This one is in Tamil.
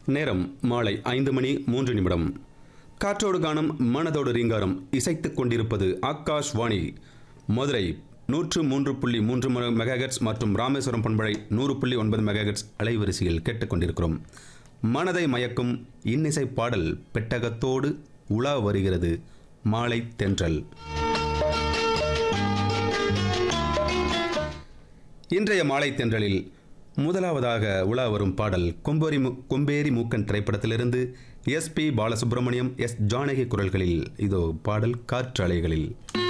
நேரம் மாலை 5:03. காற்றோடு காணும் மனதோடு ரீங்காரம் இசைத்துக் கொண்டிருப்பது ஆகாஷ்வாணி மதுரை 103.3 மெகாஹெர்ட்ஸ் மற்றும் ராமேஸ்வரம் பண்பலை 100.9 மெகாஹெர்ட்ஸ் அலைவரிசையில் கேட்டுக்கொண்டிருக்கிறோம். மனதை மயக்கும் இன்னிசை பாடல் பெட்டகத்தோடு உலா வருகிறது மாலை தென்றல். இன்றைய மாலை தென்றலில் முதலாவதாக உலா வரும் பாடல் கொம்பேரி மூக்கன் திரைப்படத்திலிருந்து எஸ்.பி. பாலசுப்ரமணியம், எஸ். ஜானகி குரல்களில். இதோ பாடல் காற்றலைகளில்.